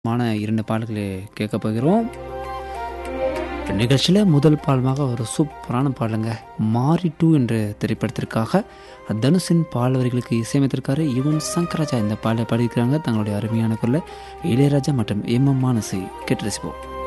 மான 2 பாடல்களை கேட்கப் போகிறோம். நிகழ்ச்சியில் முதல் பாடலாக ஒரு சூப்பரான பாடலுங்க. மாரி 2 என்ற திரைப்படத்திற்காக தனுஷின் பாடல் வரிகளுக்கு இசையமைத்திருக்காரு யுவன் சங்கர் ராஜா. இந்த பாடலை பாடியிருக்கிறாங்க தங்களுடைய அருமையான குரலில் இளையராஜா மற்றும் எம்.எம். மானசி. கேட்டு ரசிப்போம்.